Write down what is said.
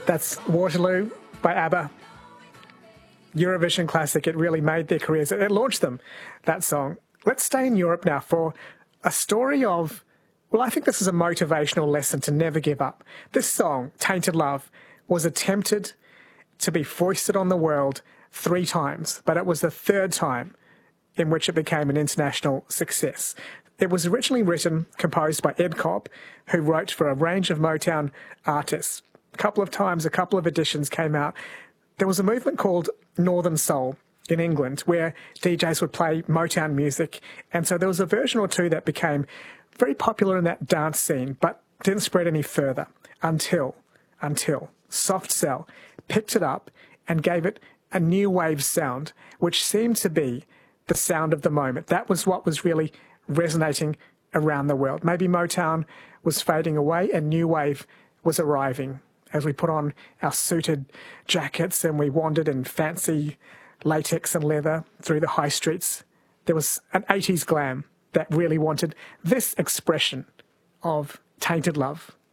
That's Waterloo by ABBA. Eurovision classic. It really made their careers. It launched them, that song. Let's stay in Europe now for a story of, well, I think this is a motivational lesson to never give up. This song, Tainted Love, was attempted to be foisted on the world 3 times, but it was the 3rd time in which it became an international success. It was originally written, composed by Ed Cobb, who wrote for a range of Motown artists. A couple of times, a couple of editions came out. There was a movement called Northern Soul in England where DJs would play Motown music, and so there was a version or two that became very popular in that dance scene, but didn't spread any further until Soft Cell picked it up and gave it a new wave sound, which seemed to be the sound of the moment. That was what was really resonating around the world. Maybe Motown was fading away and new wave was arriving as we put on our suited jackets and we wandered in fancy latex and leather through the high streets. There was an 80s glam that really wanted this expression of Tainted Love.